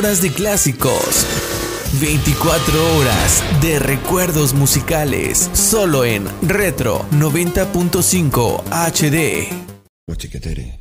Horas de clásicos. 24 horas de recuerdos musicales. Solo en Retro 90.5 HD. Chiquetere.